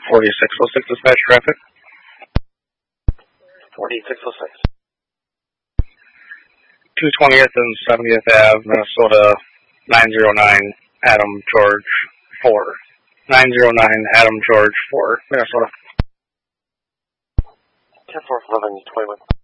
4606 dispatch traffic. 4606. 220th and 70th Ave, Minnesota, 909 Adam George 4. 909 Adam George 4, Minnesota. 10-4-11-21.